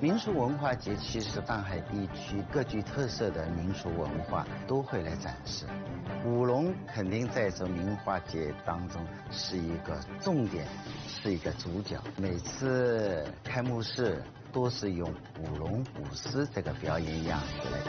民俗文化节其实上海地区各具特色的民俗文化都会来展示，舞龙肯定在这民化节当中是一个重点，是一个主角。每次开幕式都是用舞龙舞狮这个表演样子来